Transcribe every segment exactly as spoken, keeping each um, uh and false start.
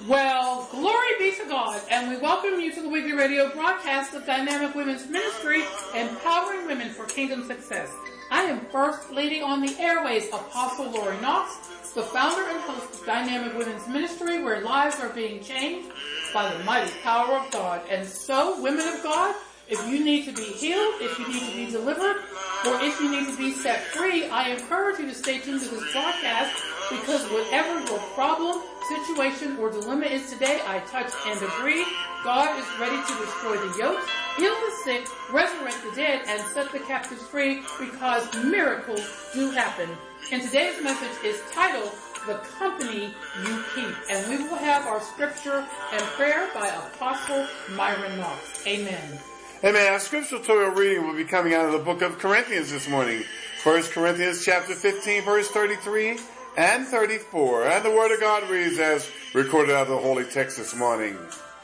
Well, glory be to God, and we welcome you to the weekly radio broadcast of Dynamic Women's Ministry, empowering women for kingdom success. I am First Lady on the airways, Apostle Lori Knox, the founder and host of Dynamic Women's Ministry, where lives are being changed by the mighty power of God. And so, women of God, if you need to be healed, if you need to be delivered, or if you need to be set free, I encourage you to stay tuned to this broadcast, because whatever your problem, situation, or dilemma is today, I touch and agree. God is ready to destroy the yokes, heal the sick, resurrect the dead, and set the captives free, because miracles do happen. And today's message is titled, The Company You Keep. And we will have our scripture and prayer by Apostle Myron Knox. Amen. Amen. Our scriptural reading will be coming out of the book of Corinthians this morning. First Corinthians chapter fifteen, verse thirty-three and thirty-four. And the word of God reads as recorded out of the holy text this morning.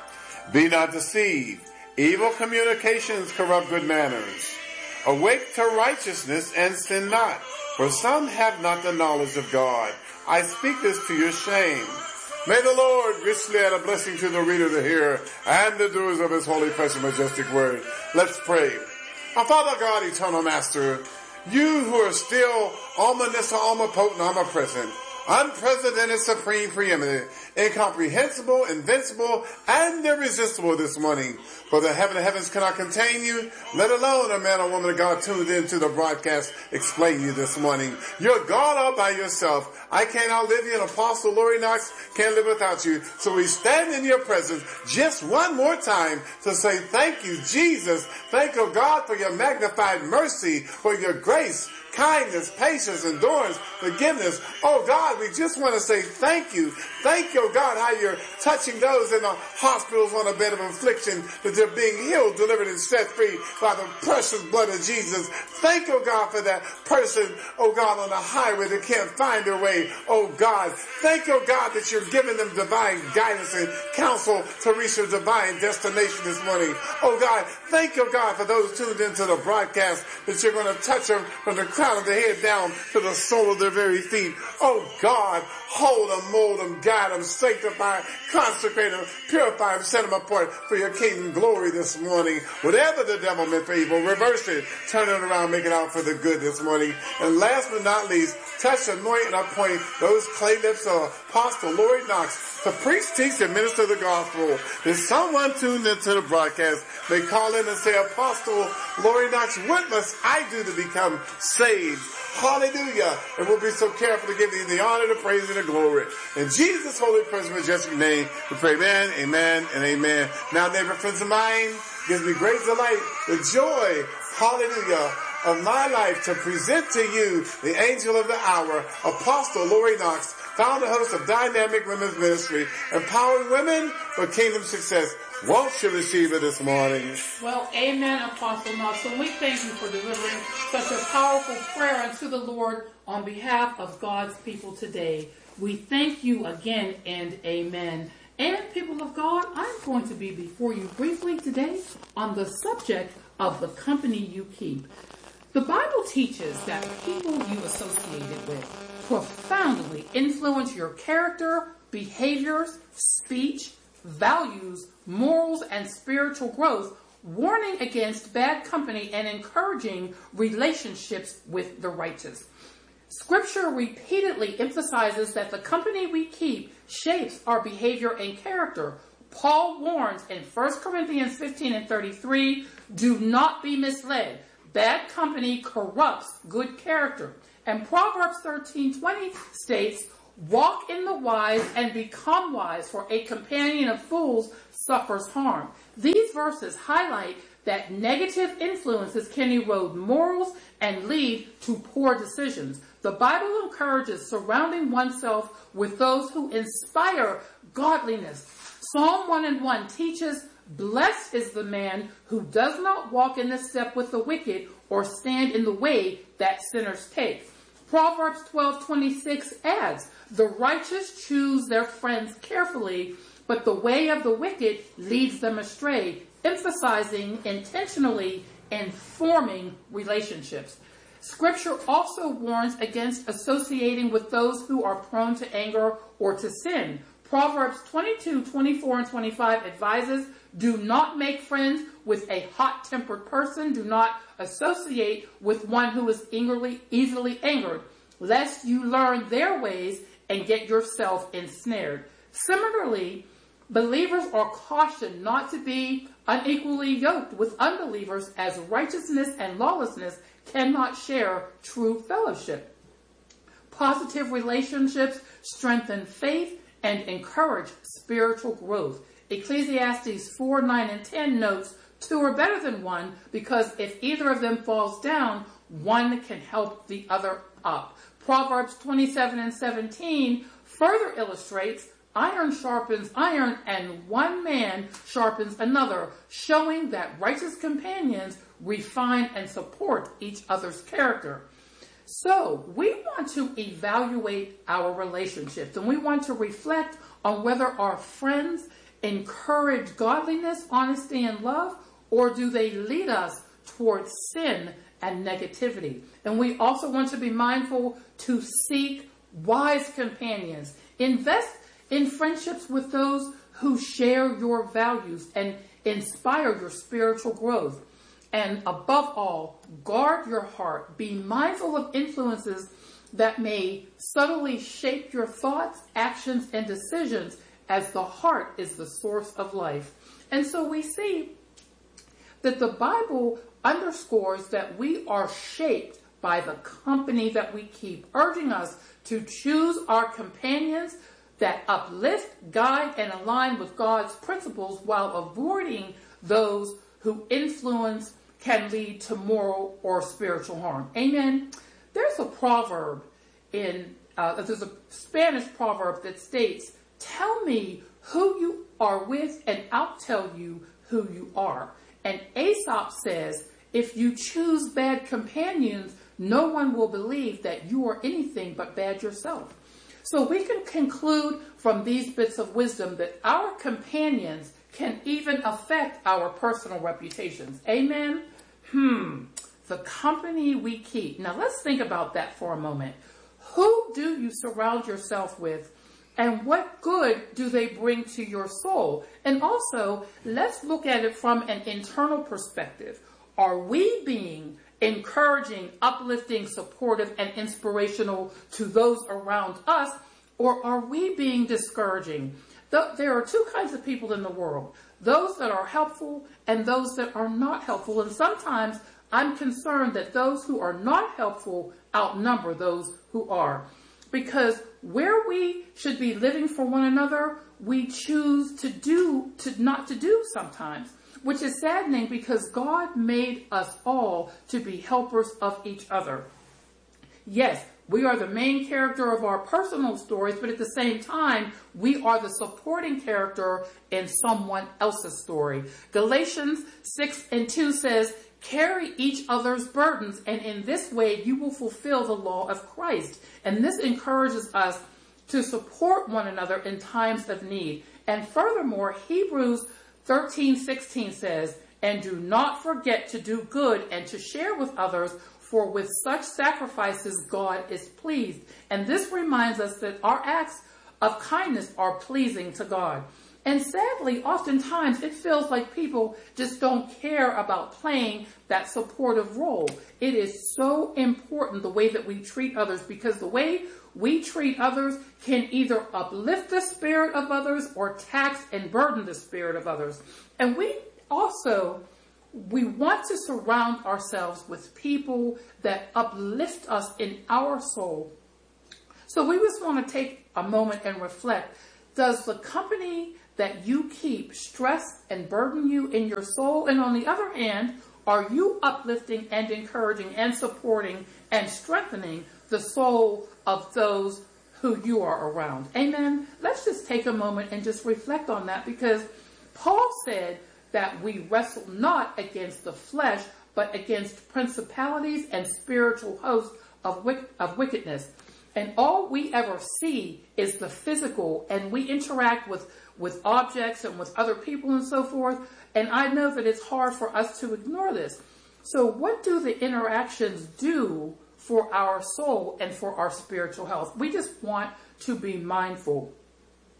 Be not deceived. Evil communications corrupt good manners. Awake to righteousness and sin not, for some have not the knowledge of God. I speak this to your shame. May the Lord richly add a blessing to the reader, the hearer, and the doers of his holy, precious, majestic word. Let's pray. Our Father God, eternal Master, you who are still omniscient, omnipotent, omnipresent, unprecedented, supreme, preeminent, incomprehensible, invincible, and irresistible this morning. For the heaven of heavens cannot contain you, let alone a man or woman of God tuned into the broadcast explain you this morning. You're God all by yourself. I can't outlive you, and Apostle Lori Knox can't live without you. So we stand in your presence just one more time to say thank you, Jesus. Thank you, God, for your magnified mercy, for your grace, kindness, patience, endurance, forgiveness. Oh God, we just want to say thank you. Thank you, God, how you're touching those in the hospitals on a bed of affliction, that they're being healed, delivered, and set free by the precious blood of Jesus. Thank you, God, for that person, oh God, on the highway that can't find their way. Oh God, thank you, God, that you're giving them divine guidance and counsel to reach their divine destination this morning. Oh God, thank you, God, for those tuned into the broadcast, that you're going to touch them from the crown of their head down to the sole of their very feet. Oh God, hold them, mold them, guide them, sanctify, consecrate them, purify them, set them apart for your kingdom glory this morning. Whatever the devil meant for evil, reverse it, turn it around, make it out for the good this morning. And last but not least, touch, anoint, and appoint those clay lips of Apostle Lori Knox to preach, teach, and minister the gospel. If someone tuned into the broadcast, they call in and say, Apostle Lori Knox, what must I do to become saved? Hallelujah. And we'll be so careful to give you the honor, the praise, and the glory. In Jesus' holy, precious, majestic name, we pray amen, amen, and amen. Now, neighbor, friends of mine, gives me great delight, the joy, hallelujah, of my life to present to you the angel of the hour, Apostle Lori Knox, founder host of Dynamic Women's Ministry, empowering women for kingdom success. Won't you receive it this morning? Well, amen, Apostle Knox. So we thank you for delivering such a powerful prayer unto the Lord on behalf of God's people today. We thank you again and amen. And people of God, I'm going to be before you briefly today on the subject of the company you keep. The Bible teaches that people you associated with profoundly influence your character, behaviors, speech, values, morals, and spiritual growth, warning against bad company and encouraging relationships with the righteous. Scripture repeatedly emphasizes that the company we keep shapes our behavior and character. Paul warns in First Corinthians fifteen and thirty-three, do not be misled. Bad company corrupts good character. And Proverbs thirteen twenty states, walk in the wise and become wise, for a companion of fools suffers harm. These verses highlight that negative influences can erode morals and lead to poor decisions. The Bible encourages surrounding oneself with those who inspire godliness. Psalm one and one teaches, blessed is the man who does not walk in the step with the wicked or stand in the way that sinners take. Proverbs twelve twenty-six adds, the righteous choose their friends carefully, but the way of the wicked leads them astray, emphasizing intentionally and forming relationships. Scripture also warns against associating with those who are prone to anger or to sin. Proverbs twenty-two, twenty-four, and twenty-five advises, do not make friends with a hot-tempered person. Do not associate with one who is eagerly, easily angered, lest you learn their ways and get yourself ensnared. Similarly, believers are cautioned not to be unequally yoked with unbelievers, as righteousness and lawlessness cannot share true fellowship. Positive relationships strengthen faith and encourage spiritual growth. Ecclesiastes four, nine, and ten notes, two are better than one, because if either of them falls down, one can help the other up. Proverbs twenty-seven and seventeen further illustrates, iron sharpens iron and one man sharpens another, showing that righteous companions refine and support each other's character. So we want to evaluate our relationships, and we want to reflect on whether our friends encourage godliness, honesty, and love, or do they lead us towards sin and negativity. And we also want to be mindful to seek wise companions. Invest in friendships with those who share your values and inspire your spiritual growth. And above all, guard your heart. Be mindful of influences that may subtly shape your thoughts, actions, and decisions, as the heart is the source of life. And so we see that the Bible underscores that we are shaped by the company that we keep, urging us to choose our companions that uplift, guide, and align with God's principles, while avoiding those who influence can lead to moral or spiritual harm. Amen. There's a proverb in, uh, there's a Spanish proverb that states, tell me who you are with and I'll tell you who you are. And Aesop says, if you choose bad companions, no one will believe that you are anything but bad yourself. So we can conclude from these bits of wisdom that our companions can even affect our personal reputations. Amen? Hmm. The company we keep. Now let's think about that for a moment. Who do you surround yourself with, and what good do they bring to your soul? And also, let's look at it from an internal perspective. Are we being encouraging, uplifting, supportive, and inspirational to those around us, or are we being discouraging? There are two kinds of people in the world, those that are helpful and those that are not helpful. And sometimes I'm concerned that those who are not helpful outnumber those who are. Because where we should be living for one another, we choose to do, to not to do sometimes, which is saddening, because God made us all to be helpers of each other. Yes, we are the main character of our personal stories, but at the same time, we are the supporting character in someone else's story. Galatians six and two says, carry each other's burdens, and in this way you will fulfill the law of Christ. And this encourages us to support one another in times of need. And furthermore, Hebrews thirteen sixteen says, and do not forget to do good and to share with others, for with such sacrifices God is pleased. And this reminds us that our acts of kindness are pleasing to God. And sadly, oftentimes it feels like people just don't care about playing that supportive role. It is so important the way that we treat others, because the way we treat others can either uplift the spirit of others or tax and burden the spirit of others. And we also, we want to surround ourselves with people that uplift us in our soul. So we just want to take a moment and reflect. Does the company that you keep stress and burden you in your soul? And on the other hand, are you uplifting and encouraging and supporting and strengthening the soul of those who you are around? Amen. Let's just take a moment and just reflect on that, because Paul said that we wrestle not against the flesh, but against principalities and spiritual hosts of, wick- of wickedness. And all we ever see is the physical, and we interact with, with objects and with other people and so forth. And I know that it's hard for us to ignore this. So what do the interactions do for our soul and for our spiritual health? We just want to be mindful.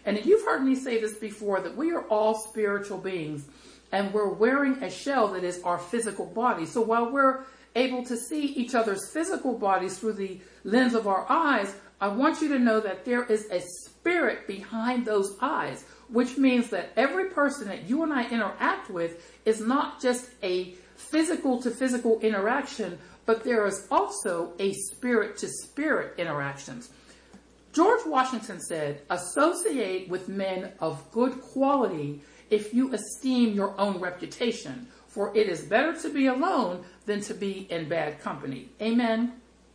And you've heard me say this before, that we are all spiritual beings, and we're wearing a shell that is our physical body. So while we're able to see each other's physical bodies through the lens of our eyes, I want you to know that there is a spirit behind those eyes, which means that every person that you and I interact with is not just a physical to physical interaction, but there is also a spirit to spirit interactions. George Washington said, associate with men of good quality if you esteem your own reputation, for it is better to be alone than to be in bad company. Amen.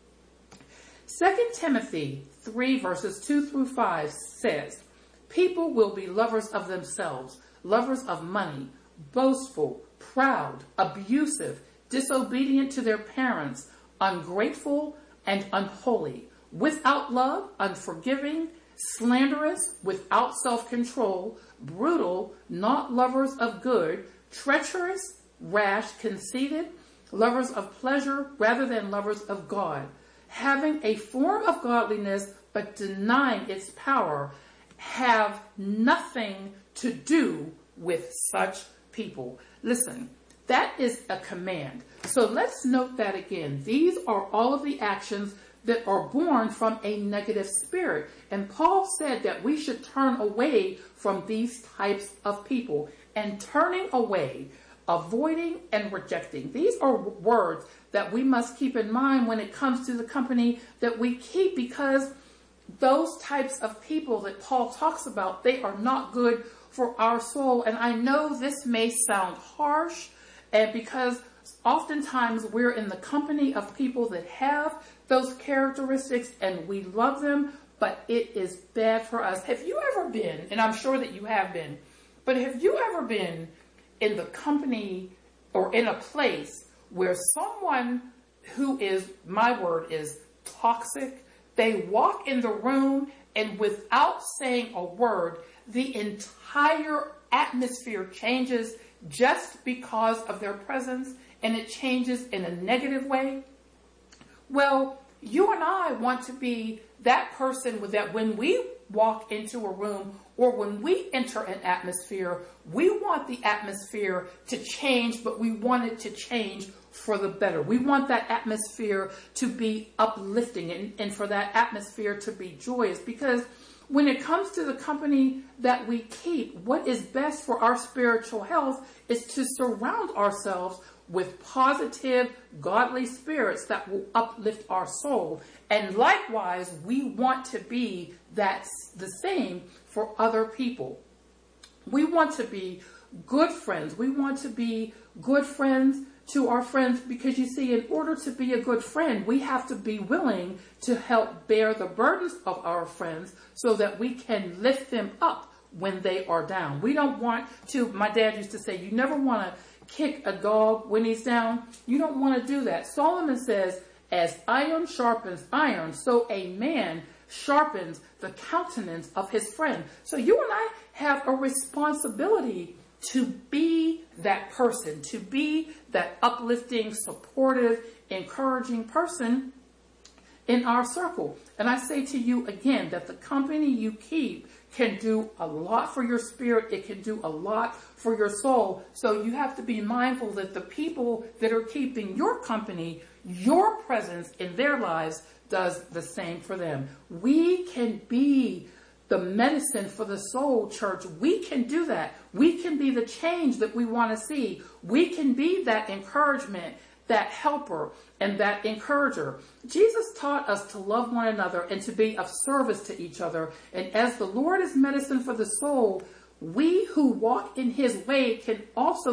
Second Timothy three verses two through five says, people will be lovers of themselves, lovers of money, boastful, proud, abusive, disobedient to their parents, ungrateful, and unholy, without love, unforgiving, slanderous, without self-control, brutal, not lovers of good, treacherous, rash, conceited, lovers of pleasure rather than lovers of God, having a form of godliness but denying its power. Have nothing to do with such people. Listen, that is a command. So let's note that again. These are all of the actions that are born from a negative spirit. And Paul said that we should turn away from these types of people. And turning away, avoiding, and rejecting. These are words that we must keep in mind when it comes to the company that we keep, because those types of people that Paul talks about, they are not good for our soul. And I know this may sound harsh, and because oftentimes we're in the company of people that have those characteristics and we love them, but it is bad for us. Have you ever been, and I'm sure that you have been, but have you ever been in the company or in a place where someone who is, my word is toxic, they walk in the room and without saying a word, the entire atmosphere changes just because of their presence, and it changes in a negative way? Well, you and I want to be that person with that when we walk into a room or when we enter an atmosphere, we want the atmosphere to change, but we want it to change for the better. We want that atmosphere to be uplifting and, and for that atmosphere to be joyous, because when it comes to the company that we keep, what is best for our spiritual health is to surround ourselves with positive, godly spirits that will uplift our soul. And likewise, we want to be that the same for other people. We want to be good friends. We want to be good friends to our friends, because you see, in order to be a good friend, we have to be willing to help bear the burdens of our friends so that we can lift them up when they are down. We don't want to, my dad used to say, you never want to kick a dog when he's down. You don't want to do that. Solomon says, as iron sharpens iron, so a man sharpens the countenance of his friend. So you and I have a responsibility to be that person, to be that uplifting, supportive, encouraging person in our circle. And I say to you again that the company you keep can do a lot for your spirit. It can do a lot for your soul. So you have to be mindful that the people that are keeping your company, your presence in their lives does the same for them. We can be the medicine for the soul, church. We can do that. We can be the change that we want to see. We can be that encouragement, that helper, and that encourager. Jesus taught us to love one another and to be of service to each other. And as the Lord is medicine for the soul, we who walk in his way can also